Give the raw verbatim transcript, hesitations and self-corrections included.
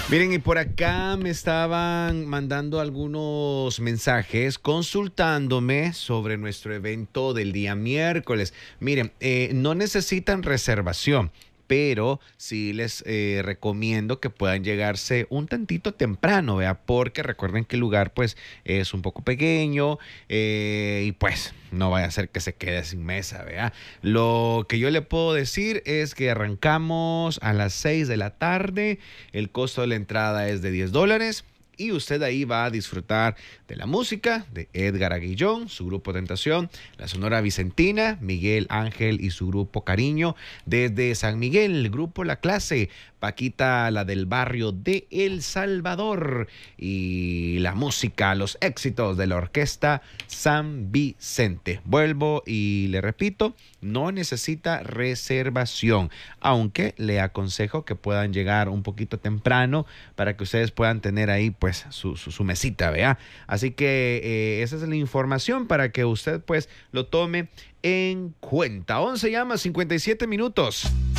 Miren, y por acá me estaban mandando algunos mensajes consultándome sobre nuestro evento del día miércoles. Miren, eh, no necesitan reservación, pero sí les eh, recomiendo que puedan llegarse un tantito temprano, ¿vea? Porque recuerden que el lugar pues es un poco pequeño eh, y pues no vaya a ser que se quede sin mesa, ¿vea? Lo que yo le puedo decir es que arrancamos a las seis de la tarde, el costo de la entrada es de diez dólares. Y usted ahí va a disfrutar de la música de Edgar Aguillón, su grupo Tentación, la Sonora Vicentina, Miguel Ángel y su grupo Cariño, desde San Miguel, el grupo La Clase, Paquita, la del barrio de El Salvador, y la música, los éxitos de la orquesta San Vicente. Vuelvo y le repito, no necesita reservación, aunque le aconsejo que puedan llegar un poquito temprano para que ustedes puedan tener ahí pues su, su, su mesita, ¿vea? Así que eh, esa es la información para que usted pues lo tome en cuenta. once llamas, cincuenta y siete minutos.